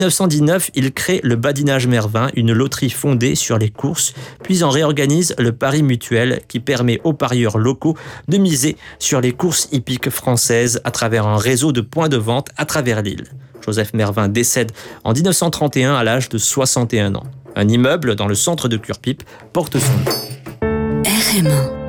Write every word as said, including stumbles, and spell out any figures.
dix-neuf cent dix-neuf, il crée le Badinage Mervin, une loterie fondée sur les courses, puis en réorganise le Pari Mutuel qui permet aux parieurs locaux de miser sur les courses hippiques françaises à travers un réseau de points de vente à travers l'île. Joseph Mervin décède en dix-neuf cent trente et un à l'âge de soixante et un ans. Un immeuble dans le centre de Cure-Pipe porte son nom. R M un